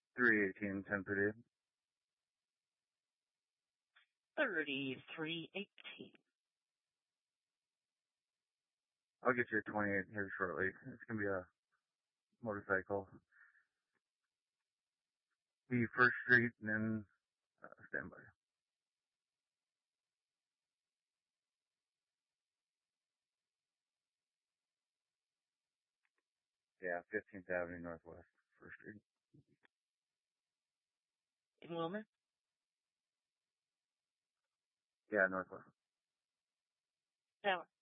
318 10 per day. 3318. I'll get you a 28 here shortly. It's going to be a motorcycle. Be First Street and then stand by. Yeah, 15th Avenue Northwest, First Street. In Wilmer? Yeah, Northwest. Tower.